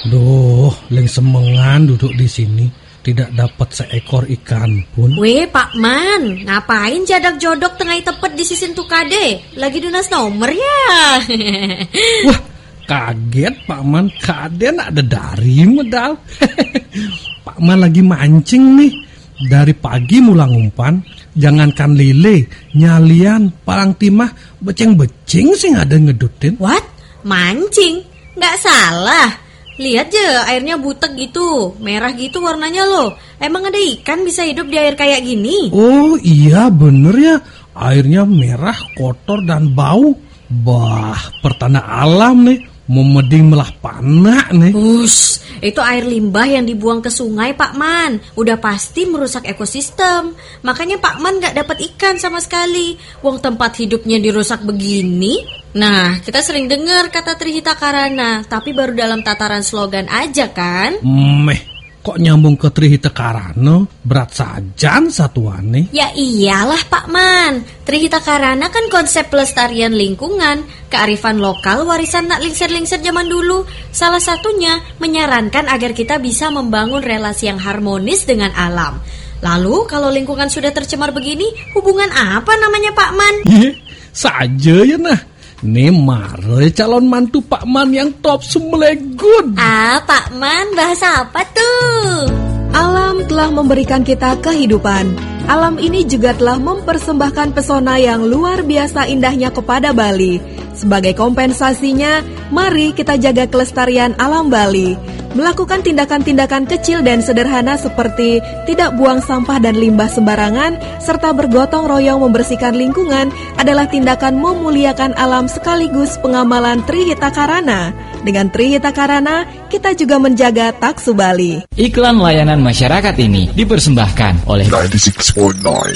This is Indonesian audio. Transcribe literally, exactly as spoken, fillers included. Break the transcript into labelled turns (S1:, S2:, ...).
S1: Duh, leng semengan duduk di sini, tidak dapat seekor ikan pun.
S2: Weh, Pak Man, ngapain jadak jodok tengah tepet di sisin tukade? Lagi dunas nomor ya?
S1: Wah, kaget Pak Man, kaden ada dari medal. Pak Man lagi mancing nih. Dari pagi mulang umpan, jangankan lele, nyalian, palang timah, beceng-beceng sih ada ngedutin.
S2: What? Mancing? Nggak salah. Lihat aja airnya butek gitu, merah gitu warnanya loh. Emang ada ikan bisa hidup di air kayak gini?
S1: Oh iya bener ya, airnya merah, kotor dan bau. Bah, pertanda alam nih, memeding melah panak nih.
S2: Ush, itu air limbah yang dibuang ke sungai Pak Man. Udah pasti merusak ekosistem. Makanya Pak Man gak dapat ikan sama sekali. Wong tempat hidupnya dirusak begini. Nah, kita sering dengar kata Trihita Karana, tapi baru dalam tataran slogan aja kan?
S1: Meh, kok nyambung ke Trihita Karana? Berat sajan satuannya.
S2: Ya iyalah Pak Man, Trihita Karana kan konsep pelestarian lingkungan, kearifan lokal, warisan nak lingser-lingser zaman dulu. Salah satunya menyarankan agar kita bisa membangun relasi yang harmonis dengan alam. Lalu kalau lingkungan sudah tercemar begini, hubungan apa namanya Pak Man?
S1: Iya, saja ya nah. Nih mare calon mantu Pak Man yang top sumelegun.
S2: Ah, Pak Man, bahasa apa tuh?
S3: Alam telah memberikan kita kehidupan. Alam ini juga telah mempersembahkan pesona yang luar biasa indahnya kepada Bali. Sebagai kompensasinya, mari kita jaga kelestarian alam Bali. Melakukan tindakan-tindakan kecil dan sederhana seperti tidak buang sampah dan limbah sembarangan, serta bergotong royong membersihkan lingkungan adalah tindakan memuliakan alam sekaligus pengamalan Trihita Karana. Dengan Trihita Karana, kita juga menjaga taksu Bali.
S4: Iklan layanan masyarakat ini dipersembahkan oleh
S5: sembilan puluh enam titik sembilan